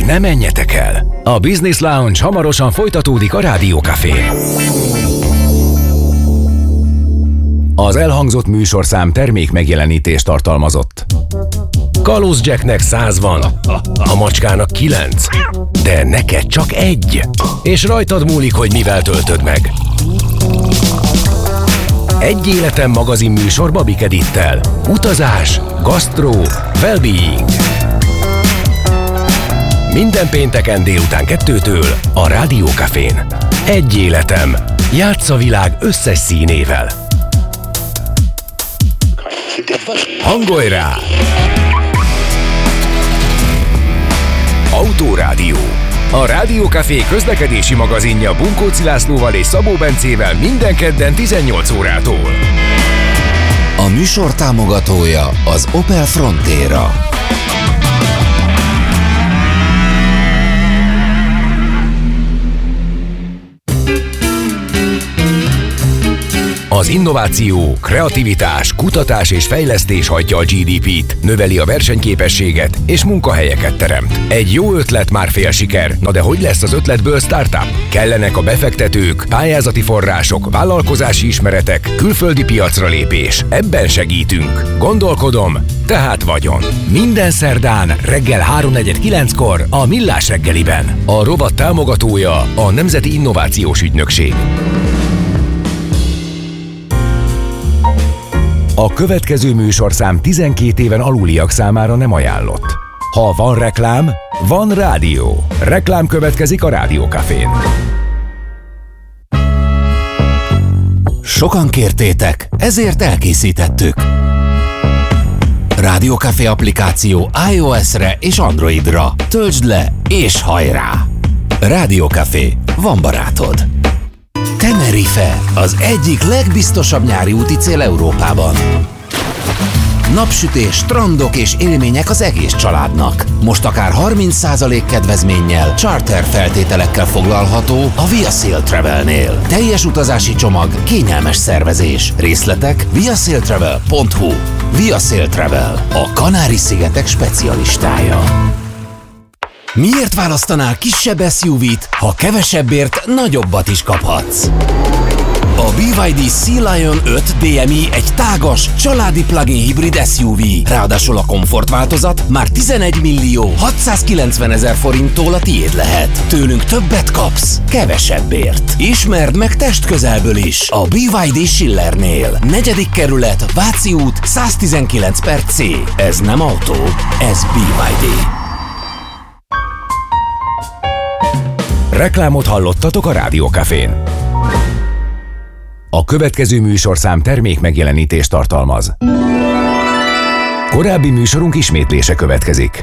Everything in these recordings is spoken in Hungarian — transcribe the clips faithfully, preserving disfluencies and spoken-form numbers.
Ne menjetek el! A Business Lounge hamarosan folytatódik a Rádió Cafén. Az elhangzott műsorszám termék megjelenítést tartalmazott. Kalóz Jacknek száz van, a macskának kilenc, de neked csak egy. És rajtad múlik, hogy mivel töltöd meg. Egy életem magazin műsor Babik Edittel. Utazás, gasztró, well-being. Minden pénteken délután kettőtől a Rádió Cafén. Egy életem. Játsz a világ összes színével. Hangolj rá! Autórádió. A Rádió Café közlekedési magazinja Bunkóci Lászlóval és Szabó Bencével minden kedden tizennyolc órától. A műsor támogatója az Opel Frontera. Az innováció, kreativitás, kutatás és fejlesztés hagyja a gé dé pét, növeli a versenyképességet és munkahelyeket teremt. Egy jó ötlet már fél siker, na de hogy lesz az ötletből startup? Kellenek a befektetők, pályázati források, vállalkozási ismeretek, külföldi piacra lépés. Ebben segítünk. Gondolkodom, tehát vagyon. Minden szerdán reggel háromnegyed kilenckor a Millás reggeliben. A rovat támogatója a Nemzeti Innovációs Ügynökség. A következő műsorszám tizenkét éven aluliak számára nem ajánlott. Ha van reklám, van rádió. Reklám következik a Rádió Cafén. Sokan kértétek, ezért elkészítettük. Rádió Café applikáció iOS-re és Androidra. Töltsd le és hajrá! Rádió Café, van barátod. Tenerife, az egyik legbiztosabb nyári úti cél Európában. Napsütés, strandok és élmények az egész családnak. Most akár harminc százalék kedvezménnyel, charter feltételekkel foglalható a ViaSail Travelnél. Teljes utazási csomag, kényelmes szervezés. Részletek viasailtravel pont hu. ViaSail Travel, a Kanári-szigetek specialistája. Miért választanál kisebb es u vét, ha kevesebbért nagyobbat is kaphatsz? A bé ipszilon dé Sea Lion öt dé em i egy tágas, családi plug-in hibrid es u vé. Ráadásul a komfortváltozat már tizenegy millió hatszázkilencven ezer forinttól a tiéd lehet. Tőlünk többet kapsz, kevesebbért. Ismerd meg testközelből is a bé ipszilon dé Schillernél. Negyedik kerület, Váci út, száztizenkilenc per C. Ez nem autó, ez bé ipszilon dé. Reklámot hallottatok a Rádió Cafén. A következő műsorszám termék megjelenítést tartalmaz. Korábbi műsorunk ismétlése következik.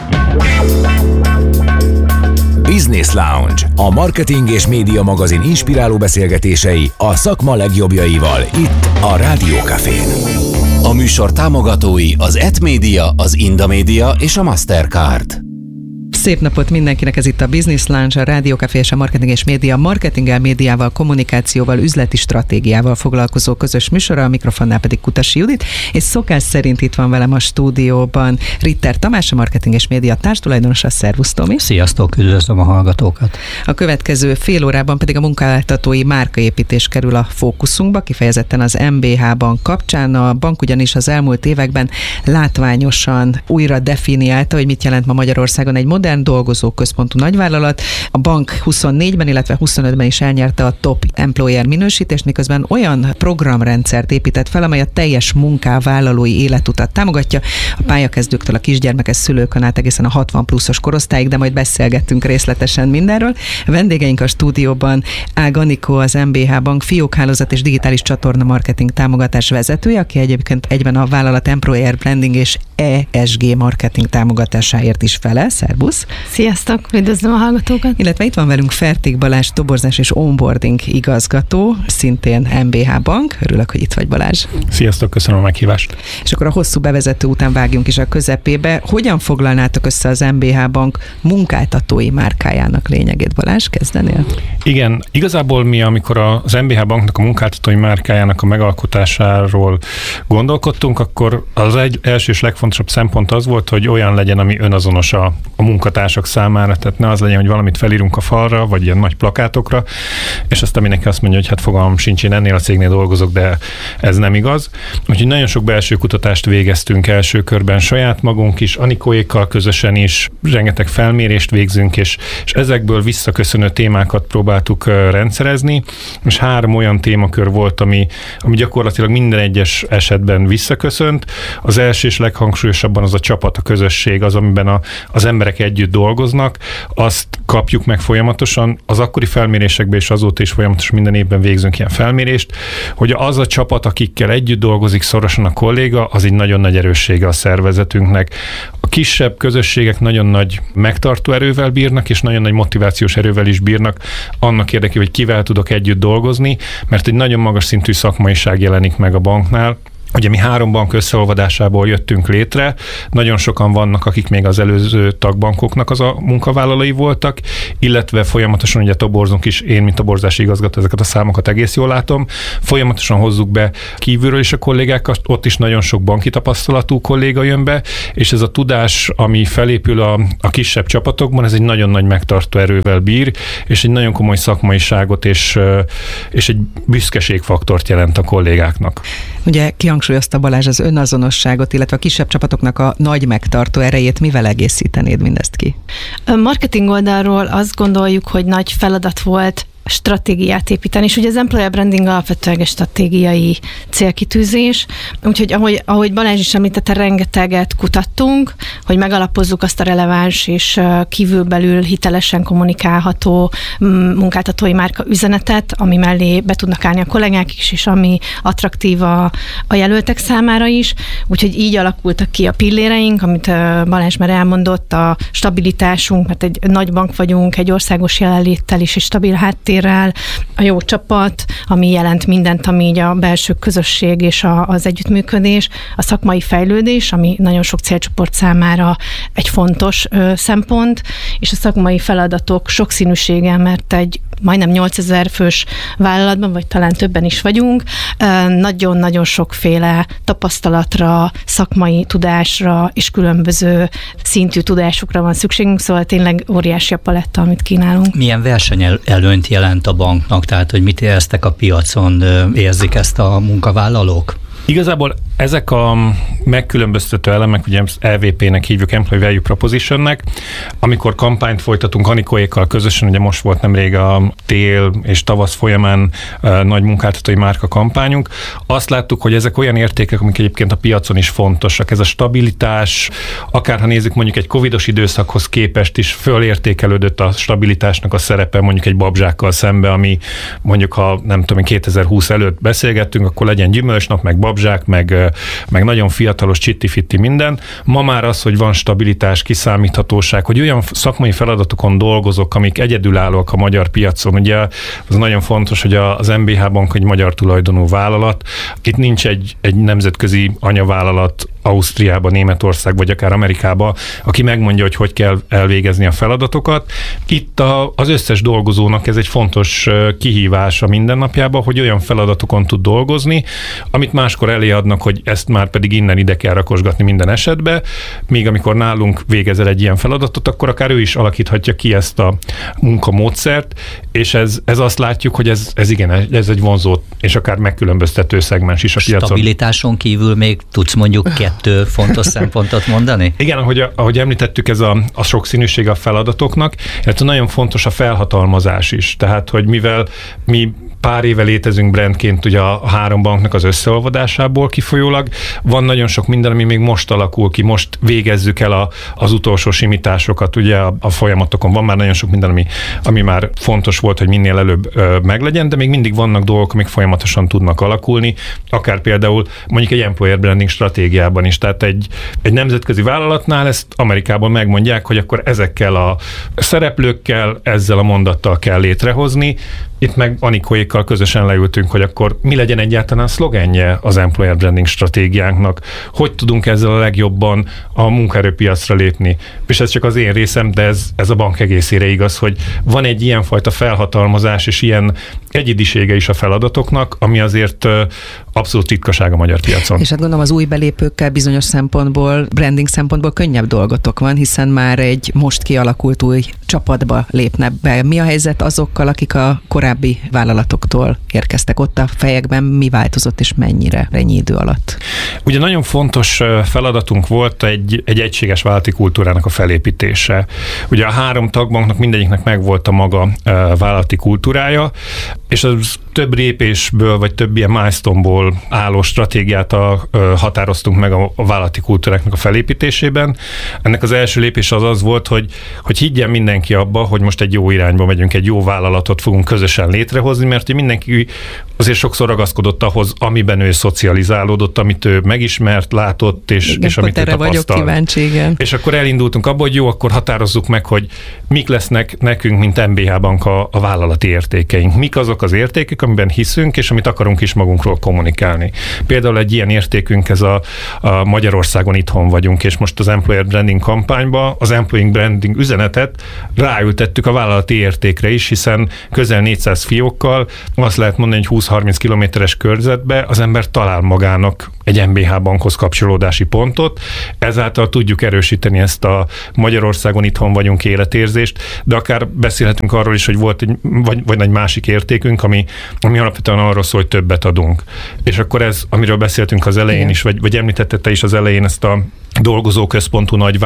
Business Lounge, a marketing és média magazin inspiráló beszélgetései a szakma legjobbjaival itt a Rádió Cafén. A műsor támogatói az et Media, az Indamedia és a Mastercard. Szép napot mindenkinek, ez itt a Business Lounge, a Rádió Café és a Marketing és Média, marketinggel, médiával, kommunikációval, üzleti stratégiával foglalkozó közös műsora, a mikrofonnál pedig Kutasi Judit, és szokás szerint itt van velem a stúdióban Ritter Tamás, a Marketing és Média társtulajdonosa. Szervusz, Tomi! Sziasztok, üdvözlöm a hallgatókat! A következő fél órában pedig a munkáltatói márkaépítés kerül a fókuszunkba, kifejezetten az em bé há-ban kapcsán. A bank ugyanis az elmúlt években látványosan újra definiálta, hogy mit jelent ma Magyarországon egy modern dolgozóközpontú nagyvállalat. A bank huszonnégyben, illetve huszonötben is elnyerte a Top Employer minősítést, miközben olyan programrendszert épített fel, amely a teljes munkavállalói életutat támogatja, a pályakezdőktől a kisgyermekes szülőkön át egészen a hatvan pluszos korosztályig, de majd beszélgettünk részletesen mindenről. A vendégeink a stúdióban Ág Anikó, az em bé há Bank fiókhálózat és digitális csatorna marketing támogatás vezetője, aki egyébként egyben a vállalat Employer Branding és é es gé marketing támogatásáért is felel. Szerbusz! Sziasztok, üdvözlöm a hallgatókat! Illetve itt van velünk Fertik Balázs, toborzás és onboarding igazgató, szintén em bé há Bank. Örülök, hogy itt vagy, Balázs. Sziasztok, köszönöm a meghívást. És akkor a hosszú bevezető után vágjunk is a közepébe. Hogyan foglalnátok össze az em bé há Bank munkáltatói márkájának lényegét, Balázs? Kezdenél? Igen, igazából mi, amikor az em bé há Banknak a munkáltatói márkájának a megalkotásáról gondolkodtunk, akkor az egy első és legfontosabb szempont az volt, hogy olyan legyen, ami önazonos a, a munkatársak számára, tehát ne az legyen, hogy valamit felírunk a falra, vagy ilyen nagy plakátokra, és aztán mindenki azt mondja, hogy hát fogalmam sincs, én ennél a cégnél dolgozok, de ez nem igaz. Úgyhogy nagyon sok belső kutatást végeztünk első körben saját magunk is, Anikóékkal közösen is, rengeteg felmérést végzünk, és, és ezekből visszaköszönő témákat próbáltuk rendszerezni, és három olyan témakör volt, ami, ami gyakorlatilag minden egyes esetben visszaköszönt. Az első és leghangsúlyosabban az a csapat, a közösség, az, amiben a, az emberek együtt dolgoznak, azt kapjuk meg folyamatosan. Az akkori felmérésekben és azóta is folyamatosan minden évben végzünk ilyen felmérést, hogy az a csapat, akikkel együtt dolgozik szorosan a kolléga, az egy nagyon nagy erőssége a szervezetünknek. A kisebb közösségek nagyon nagy megtartó erővel bírnak, és nagyon nagy motivációs erővel is bírnak annak érdekében, hogy kivel tudok együtt dolgozni, mert egy nagyon magas szintű szakmaiság jelenik meg a banknál. Ugye mi három bank összeolvadásából jöttünk létre, nagyon sokan vannak, akik még az előző tagbankoknak az a munkavállalói voltak, illetve folyamatosan ugye toborzunk is, én, mint toborzási igazgató, ezeket a számokat egész jól látom, folyamatosan hozzuk be kívülről is a kollégákat, ott is nagyon sok banki tapasztalatú kolléga jön be, és ez a tudás, ami felépül a, a kisebb csapatokban, ez egy nagyon nagy megtartó erővel bír, és egy nagyon komoly szakmaiságot és, és egy büszkeségfaktort jelent a kollégáknak. Ugye kihangsúlyozta Balázs az önazonosságot, illetve a kisebb csapatoknak a nagy megtartó erejét, mivel egészítenéd mindezt ki? A marketing oldalról azt gondoljuk, hogy nagy feladat volt stratégiát építeni, és ugye az employer branding alapvetően egy stratégiai célkitűzés, úgyhogy ahogy, ahogy Balázs is említette, rengeteget kutattunk, hogy megalapozzuk azt a releváns és kívülbelül hitelesen kommunikálható munkáltatói márka üzenetet, ami mellé be tudnak állni a kollégák is, és ami attraktív a, a jelöltek számára is, úgyhogy így alakultak ki a pilléreink, amit Balázs már elmondott, a stabilitásunk, mert egy nagy bank vagyunk, egy országos jelenléttel is, és stabil háttér, a jó csapat, ami jelent mindent, ami így a belső közösség és a, az együttműködés, a szakmai fejlődés, ami nagyon sok célcsoport számára egy fontos ö, szempont, és a szakmai feladatok sokszínűsége, mert egy majdnem nyolcezer fős vállalatban, vagy talán többen is vagyunk, nagyon-nagyon sokféle tapasztalatra, szakmai tudásra és különböző szintű tudásokra van szükségünk, szóval tényleg óriási a paletta, amit kínálunk. Milyen versenyelőnyt jelent a banknak, tehát hogy mit éreztek a piacon, érzik ezt a munkavállalók? Igazából ezek a megkülönböztető elemek, ugye E V P-nek hívjuk, Employee Value Proposition-nek, amikor kampányt folytatunk Anikóékkal közösen, ugye most volt nemrég a tél és tavasz folyamán uh, nagy munkáltatói márka kampányunk, azt láttuk, hogy ezek olyan értékek, amik egyébként a piacon is fontosak. Ez a stabilitás, akár ha nézzük mondjuk egy covidos időszakhoz képest is fölértékelődött a stabilitásnak a szerepe mondjuk egy babzsákkal szembe, ami mondjuk ha nem tudom, kétezer-húsz előtt beszélgettünk, akkor legyen gyümölcsnap, meg babzsák, meg, meg nagyon fiatalos csitti-fitti minden. Ma már az, hogy van stabilitás, kiszámíthatóság, hogy olyan szakmai feladatokon dolgozok, amik egyedülállóak a magyar piacon. Ugye az nagyon fontos, hogy az em bé há Bank egy magyar tulajdonú vállalat. Itt nincs egy, egy nemzetközi anyavállalat Ausztriába, Németország, vagy akár Amerikába, aki megmondja, hogy hogy kell elvégezni a feladatokat. Itt a, az összes dolgozónak ez egy fontos kihívás a mindennapjában, hogy olyan feladatokon tud dolgozni, amit máskor elé adnak, hogy ezt már pedig innen ide kell rakosgatni minden esetben, míg amikor nálunk végezel egy ilyen feladatot, akkor akár ő is alakíthatja ki ezt a munkamódszert, és ez, ez azt látjuk, hogy ez, ez igen, ez egy vonzó és akár megkülönböztető szegmens is a piacon. Stabilitáson kívül még tudsz mondjuk kettő fontos szempontot mondani? Igen, ahogy, ahogy említettük, ez a, a sokszínűség a feladatoknak, illetve nagyon fontos a felhatalmazás is. Tehát, hogy mivel mi pár éve létezünk brandként ugye a három banknak az összeolvadásából kifolyólag, van nagyon sok minden, ami még most alakul ki, most végezzük el a, az utolsó simításokat ugye a, a folyamatokon. Van már nagyon sok minden, ami, ami már fontos volt, hogy minél előbb ö, meglegyen, de még mindig vannak dolgok, amik folyamatosan tudnak alakulni, akár például mondjuk egy employer branding stratégiában is. Tehát egy, egy nemzetközi vállalatnál ezt Amerikában megmondják, hogy akkor ezekkel a szereplőkkel, ezzel a mondattal kell létrehozni. Itt meg Anikóékkal kollégákkal közösen leültünk, hogy akkor mi legyen egyáltalán szlogenje az employer branding stratégiánknak, hogy tudunk ezzel a legjobban a munkaerőpiacra lépni. És ez csak az én részem, de ez, ez a bank egészére igaz, hogy van egy ilyenfajta felhatalmazás és ilyen egyedisége is a feladatoknak, ami azért abszolút ritkaság a magyar piacon. És hát gondolom az új belépőkkel bizonyos szempontból, branding szempontból könnyebb dolgotok van, hiszen már egy most kialakult új csapatba lépnek be. Mi a helyzet azokkal, akik a korábbi vállalatoktól érkeztek? Ott a fejekben mi változott és mennyire ennyi idő alatt? Ugye nagyon fontos feladatunk volt egy, egy egységes vállalati kultúrának a felépítése. Ugye a három tagbanknak mindegyiknek megvolt a maga vállalati kultúrája, és az több lépésből, vagy több ilyen milestone-ból álló stratégiát a, ö, határoztunk meg a, a vállalati kultúráknak a felépítésében. Ennek az első lépés az az volt, hogy, hogy higgyen mindenki abba, hogy most egy jó irányba megyünk, egy jó vállalatot fogunk közösen létrehozni, mert mindenki azért sokszor ragaszkodott ahhoz, amiben ő szocializálódott, amit ő megismert, látott, és, igen, és amit ő tapasztalt. vagyok kíváncsi, igen. És akkor elindultunk abba, hogy jó, akkor határozzuk meg, hogy mik lesznek nekünk, mint em bé há Bank a, a vállalati értékeink. Mik azok az értékek, amiben hiszünk, és amit akarunk is magunkról kommunikálni. Például egy ilyen értékünk ez a, a Magyarországon itthon vagyunk, és most az Employer Branding kampányba az Employing Branding üzenetet ráültettük a vállalati értékre is, hiszen közel négyszáz fiókkal azt lehet mondani, hogy húsz-harminc kilométeres körzetbe az ember talál magának egy em bé há Bankhoz kapcsolódási pontot, ezáltal tudjuk erősíteni ezt a Magyarországon itthon vagyunk életérzést, de akár beszélhetünk arról is, hogy volt egy, vagy, vagy egy másik értékünk, ami, ami alapvetően arról szól, hogy többet adunk. És akkor ez, amiről beszéltünk az elején is, vagy, vagy említette te is az elején ezt a dolgozóközpontú nagy